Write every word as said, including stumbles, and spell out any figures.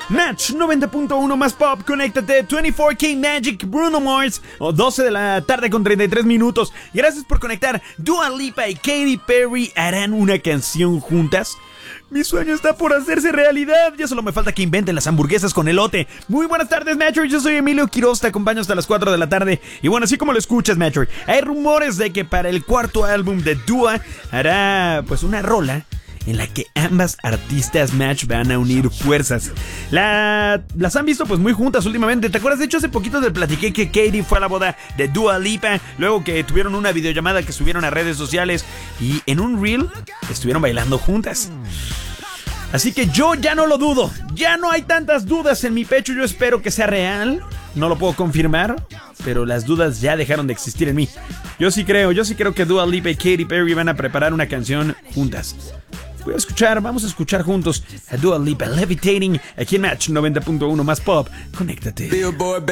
Match noventa punto uno más pop, conéctate. veinticuatro K Magic, Bruno Mars, o doce de la tarde con treinta y tres minutos. Gracias por conectar. Dua Lipa y Katy Perry harán una canción juntas. Mi sueño está por hacerse realidad. Ya solo me falta que inventen las hamburguesas con elote. Muy buenas tardes, Metro. Yo soy Emilio Quiroz. Te acompaño hasta las cuatro de la tarde. Y bueno, así como lo escuchas, Metro, hay rumores de que para el cuarto álbum de Dua hará pues una rola en la que ambas artistas match van a unir fuerzas. La, las han visto pues muy juntas últimamente. ¿Te acuerdas? De hecho, hace poquito te platiqué que Katy fue a la boda de Dua Lipa, luego que tuvieron una videollamada que subieron a redes sociales y en un reel estuvieron bailando juntas. Así que yo ya no lo dudo. Ya no hay tantas dudas en mi pecho. Yo espero que sea real. No lo puedo confirmar, pero las dudas ya dejaron de existir en mí. Yo sí creo, yo sí creo que Dua Lipa y Katy Perry van a preparar una canción juntas. Voy a escuchar, vamos a escuchar juntos a Dua Lipa Levitating aquí en Match noventa punto uno más pop. Conéctate.